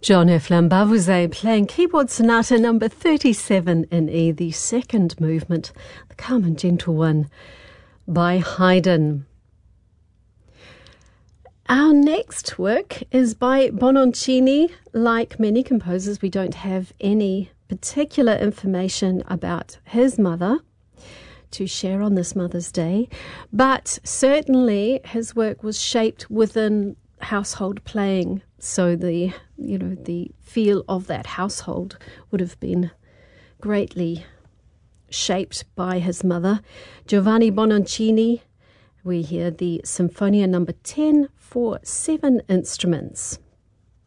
John F. Lambavuzé playing Keyboard Sonata number 37 in E, the second movement, the calm and gentle one, by Haydn. Our next work is by Bononcini. Like many composers, we don't have any particular information about his mother to share on this Mother's Day, but certainly his work was shaped within household playing, so the feel of that household would have been greatly shaped by his mother. Giovanni Bononcini, we hear the Sinfonia number 10 for 7 instruments.